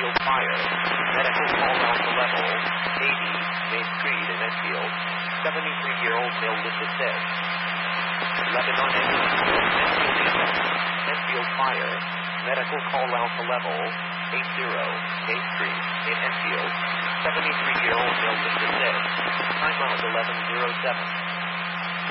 Enfield Fire. Medical call out to level 80 Main Street in Enfield. 73-year-old male listed dead. Lebanon Enfield. Enfield Fire. Medical call out to level 80 Main Street in Enfield. 73-year-old male listed dead. Time out 11:07.